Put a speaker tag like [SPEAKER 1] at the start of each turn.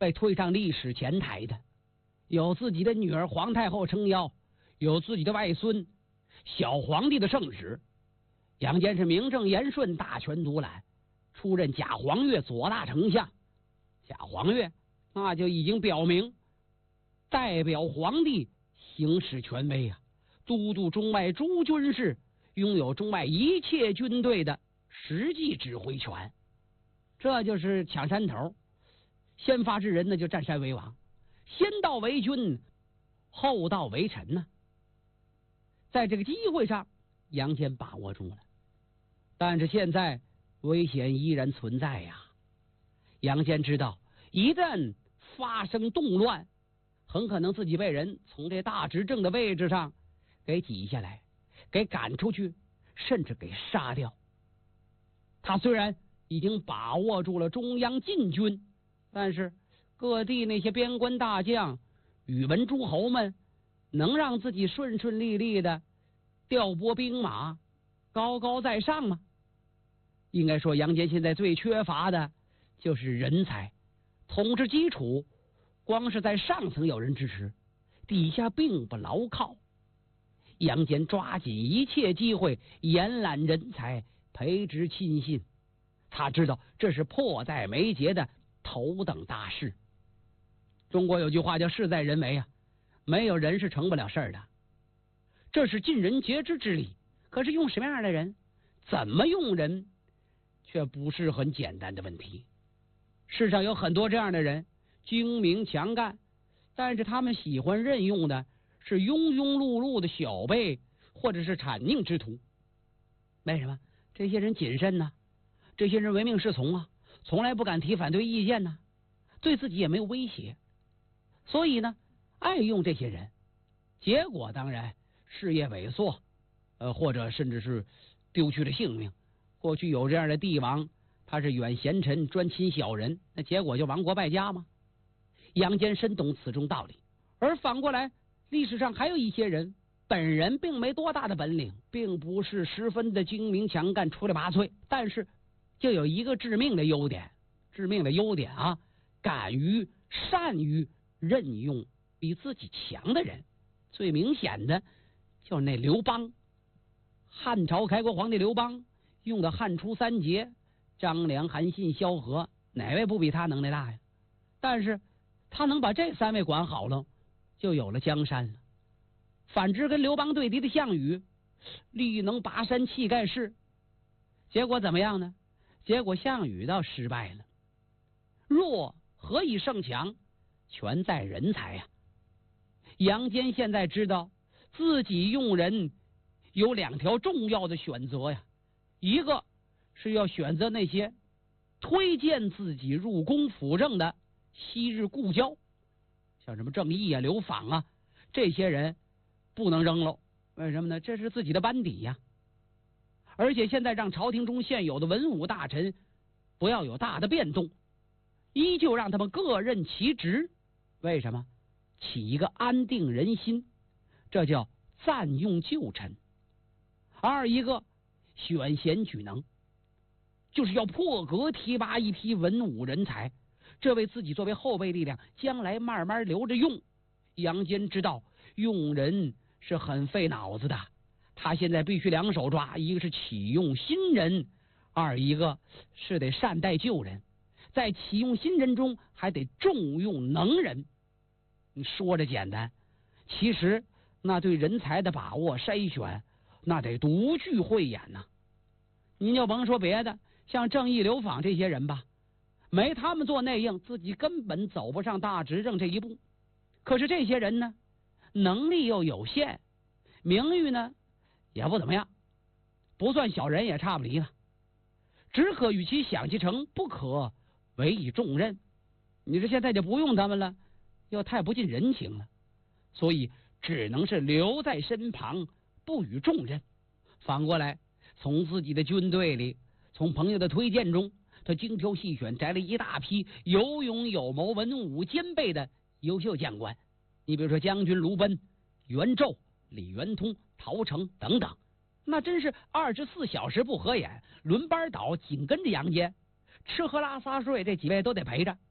[SPEAKER 1] 被推上历史前台的，有自己的女儿皇太后撑腰，有自己的外孙小皇帝的圣旨。杨坚是名正言顺，大权独揽，出任假黄钺左大丞相。假黄钺那就已经表明代表皇帝行使权威啊，都督中外诸军事，拥有中外一切军队的实际指挥权。这就是抢山头，先发制人呢，就占山为王，先到为君，后到为臣呢。在这个机会上，杨坚把握住了，但是现在危险依然存在呀。杨坚知道，一旦发生动乱，很可能自己被人从这大执政的位置上给挤下来，给赶出去，甚至给杀掉。他虽然已经把握住了中央禁军，但是各地那些边关大将、宇文诸侯们，能让自己顺顺利利的调拨兵马，高高在上吗？应该说，杨坚现在最缺乏的就是人才，统治基础光是在上层有人支持，底下并不牢靠。杨坚抓紧一切机会延揽人才，培植亲信。他知道这是迫在眉睫的头等大事。中国有句话叫事在人为啊，没有人是成不了事儿的。这是尽人皆知之理，可是用什么样的人，怎么用人，却不是很简单的问题。世上有很多这样的人，精明强干，但是他们喜欢任用的是庸庸碌碌的小辈，或者是谄佞之徒。为什么？这些人谨慎呢？这些人唯命是从啊，从来不敢提反对意见呢，对自己也没有威胁，所以呢，爱用这些人，结果当然事业萎缩，或者甚至是丢去了性命。过去有这样的帝王，他是远贤臣，专亲小人，那结果就亡国败家吗？杨坚深懂此中道理。而反过来，历史上还有一些人，本人并没多大的本领，并不是十分的精明强干，出类拔萃，但是就有一个致命的优点啊，敢于善于任用比自己强的人。最明显的就是那刘邦，汉朝开国皇帝刘邦用的汉初三杰，张良、韩信、萧何，哪位不比他能耐大呀？但是他能把这三位管好了，就有了江山了。反之，跟刘邦对敌的项羽，力能拔山气盖世，结果怎么样呢？结果项羽倒失败了。弱何以胜强？全在人才呀。杨坚现在知道自己用人有两条重要的选择呀，一个是要选择那些推荐自己入宫辅政的昔日故交，像什么郑义啊、刘昉啊，这些人不能扔喽。为什么呢？这是自己的班底呀。而且现在让朝廷中现有的文武大臣不要有大的变动，依旧让他们各任其职。为什么？起一个安定人心，这叫暂用旧臣。二一个选贤举能，就是要破格提拔一批文武人才，这为自己作为后备力量，将来慢慢留着用。杨坚知道用人是很费脑子的，他现在必须两手抓，一个是启用新人，二一个是得善待旧人。在启用新人中还得重用能人。你说着简单，其实那对人才的把握筛选，那得独具慧眼呐。您就甭说别的，像郑义、刘昉这些人吧，没他们做内应，自己根本走不上大执政这一步。可是这些人呢，能力又有限，名誉呢也不怎么样，不算小人也差不离了，只可与其享其成，不可委以重任。你说现在就不用他们了，又太不近人情了，所以只能是留在身旁，不予重任。反过来，从自己的军队里，从朋友的推荐中，他精挑细选，摘了一大批有勇有谋、文武兼备的优秀将官。你比如说将军卢奔、袁胄、李元通、陶成等等，那真是24小时不合眼，轮班倒，紧跟着杨坚，吃喝拉撒睡这几位都得陪着。